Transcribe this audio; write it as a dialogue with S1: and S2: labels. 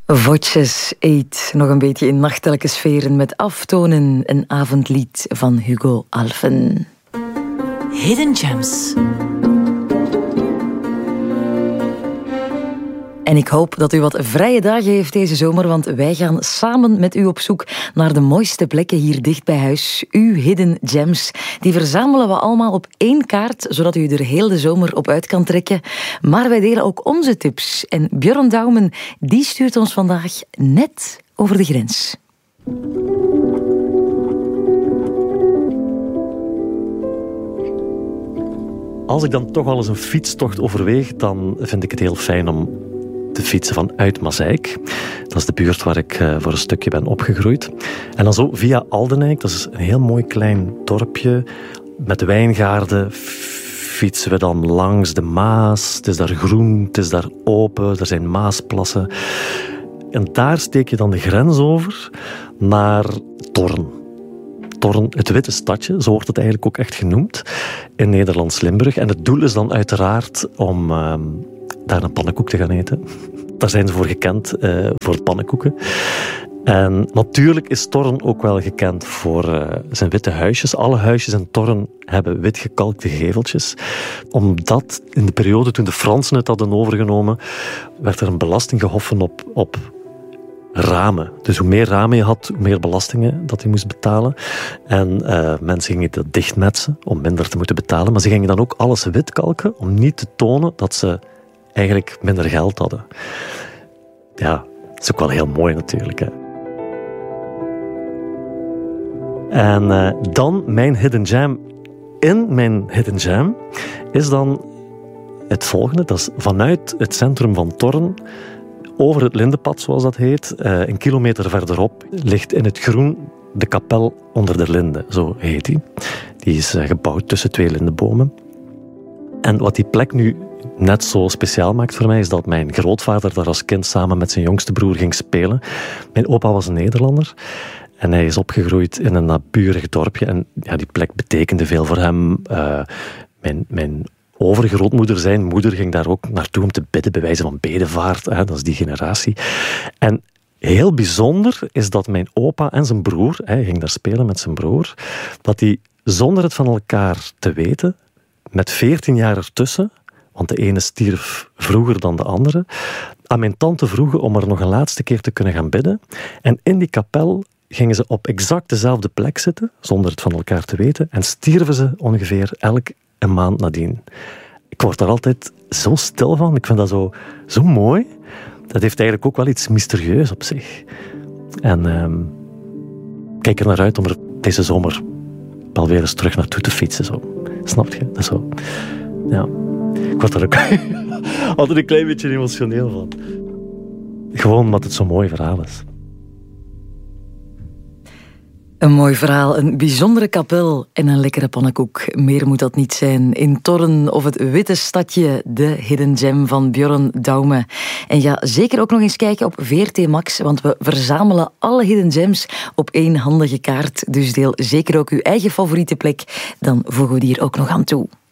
S1: Voces 8, nog een beetje in nachtelijke sferen met Aftonen, een avondlied van Hugo Alphen.
S2: Hidden Gems.
S1: En ik hoop dat u wat vrije dagen heeft deze zomer, want wij gaan samen met u op zoek naar de mooiste plekken hier dicht bij huis. Uw Hidden Gems. Die verzamelen we allemaal op één kaart, zodat u er heel de zomer op uit kan trekken. Maar wij delen ook onze tips. En Björn Daumen, die stuurt ons vandaag net over de grens.
S3: Als ik dan toch al eens een fietstocht overweeg, dan vind ik het heel fijn om te fietsen vanuit Mazeik. Dat is de buurt waar ik voor een stukje ben opgegroeid. En dan zo via Aldenijk, dat is een heel mooi klein dorpje met wijngaarden, fietsen we dan langs de Maas. Het is daar groen, het is daar open, er zijn maasplassen. En daar steek je dan de grens over naar Thorn. Thorn, het witte stadje, zo wordt het eigenlijk ook echt genoemd, in Nederlands-Limburg. En het doel is dan uiteraard om daar een pannenkoek te gaan eten. Daar zijn ze voor gekend, voor pannenkoeken. En natuurlijk is Thorn ook wel gekend voor zijn witte huisjes. Alle huisjes in Thorn hebben wit gekalkte geveltjes. Omdat in de periode toen de Fransen het hadden overgenomen, werd er een belasting gehoffen op ramen. Dus hoe meer ramen je had, hoe meer belastingen dat je moest betalen. En mensen gingen dat dichtmetsen om minder te moeten betalen. Maar ze gingen dan ook alles wit kalken om niet te tonen dat ze eigenlijk minder geld hadden. Ja, dat is ook wel heel mooi natuurlijk, hè. En dan mijn hidden gem. In mijn hidden gem is dan het volgende. Dat is vanuit het centrum van Thorn, over het Lindenpad, zoals dat heet, een kilometer verderop, ligt in het groen de kapel onder de linde, zo heet die. Die is gebouwd tussen twee lindenbomen. En wat die plek nu net zo speciaal maakt voor mij, is dat mijn grootvader daar als kind samen met zijn jongste broer ging spelen. Mijn opa was een Nederlander en hij is opgegroeid in een naburig dorpje. En ja, die plek betekende veel voor hem. Mijn overgrootmoeder, zijn moeder, ging daar ook naartoe om te bidden, bij wijze van bedevaart. Hè, dat is die generatie. En heel bijzonder is dat mijn opa en zijn broer, hij ging daar spelen met zijn broer, dat die zonder het van elkaar te weten, met 14 jaar ertussen, want de ene stierf vroeger dan de andere, aan mijn tante vroegen om er nog een laatste keer te kunnen gaan bidden. En in die kapel gingen ze op exact dezelfde plek zitten, zonder het van elkaar te weten, en stierven ze ongeveer een maand nadien. Ik word daar altijd zo stil van. Ik vind dat zo mooi. Dat heeft eigenlijk ook wel iets mysterieus op zich. En kijk er naar uit om er deze zomer wel weer eens terug naartoe te fietsen. Zo. Snap je? Dat is zo. Ja. Ik word daar ook altijd een klein beetje emotioneel van. Gewoon omdat het zo'n mooi verhaal is.
S1: Een mooi verhaal, een bijzondere kapel en een lekkere pannenkoek. Meer moet dat niet zijn. In Thorn of het witte stadje, de hidden gem van Björn Daumen. En ja, zeker ook nog eens kijken op VRT Max, want we verzamelen alle hidden gems op één handige kaart. Dus deel zeker ook uw eigen favoriete plek, dan voegen we die er ook nog aan toe.